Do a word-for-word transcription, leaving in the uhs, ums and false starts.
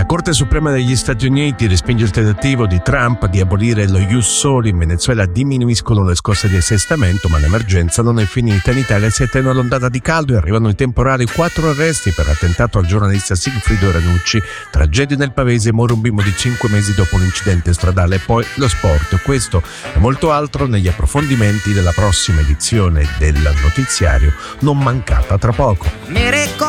Corte Suprema degli Stati Uniti respinge il tentativo di Trump di abolire lo ius soli. In Venezuela diminuiscono le scosse di assestamento, ma l'emergenza non è finita. In Italia si attende un'ondata di caldo e arrivano i temporali. Quattro arresti per attentato al giornalista Sigfrido Ranucci. Tragedia nel Pavese, muore un bimbo di cinque mesi dopo un incidente stradale. Poi lo sport. Questo e molto altro negli approfondimenti della prossima edizione del notiziario, non mancata tra poco.